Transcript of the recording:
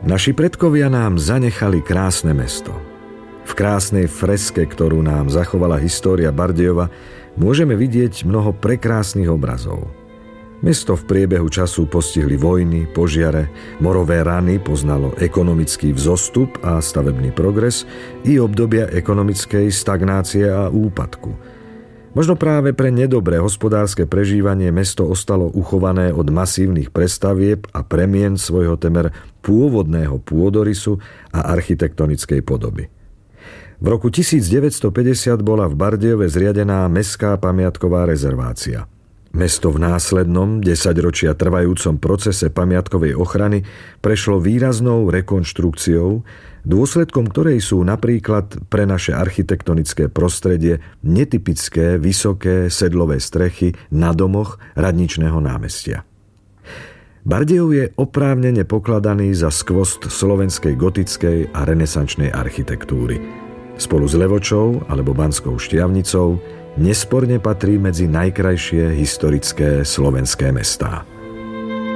Naši predkovia nám zanechali krásne mesto. V krásnej freske, ktorú nám zachovala história Bardejova, môžeme vidieť mnoho prekrásnych obrazov. Mesto v priebehu času postihli vojny, požiare, morové rany, poznalo ekonomický vzostup a stavebný progres i obdobia ekonomickej stagnácie a úpadku. Možno práve pre nedobré hospodárske prežívanie mesto ostalo uchované od masívnych prestavieb a premien svojho temer pôvodného pôdorysu a architektonickej podoby. V roku 1950 bola v Bardejove zriadená mestská pamiatková rezervácia. Mesto v následnom 10 ročia trvajúcom procese pamiatkovej ochrany prešlo výraznou rekonštrukciou, dôsledkom ktorej sú napríklad pre naše architektonické prostredie netypické vysoké sedlové strechy na domoch Radničného námestia. Bardejov je oprávnene pokladaný za skvost slovenskej gotickej a renesančnej architektúry. Spolu s Levočou alebo Banskou Štiavnicou nesporne patrí medzi najkrajšie historické slovenské mestá.